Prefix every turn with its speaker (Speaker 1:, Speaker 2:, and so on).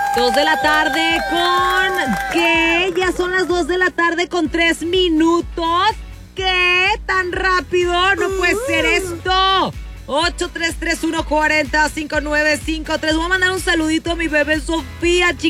Speaker 1: 2 de la tarde con... ¿Qué? Ya son las 2 de la tarde con 3 minutos. ¿Qué? ¿Tan rápido? No puede ser esto. 833-140-5953. Voy a mandar un saludito a mi bebé Sofía,